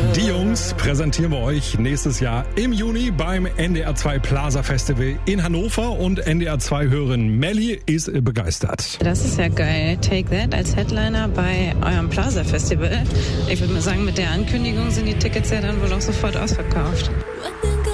Die Jungs präsentieren wir euch nächstes Jahr im Juni beim NDR 2 Plaza Festival in Hannover und NDR 2 Hörerin Melli ist begeistert. Das ist ja geil. Take That als Headliner bei eurem Plaza Festival. Ich würde mal sagen, mit der Ankündigung sind die Tickets ja dann wohl auch sofort ausverkauft.